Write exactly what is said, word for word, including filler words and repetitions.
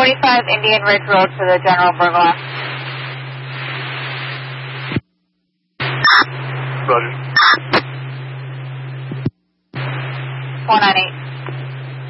twenty-five Indian Ridge Road for the general burglar. Roger. four nine eight.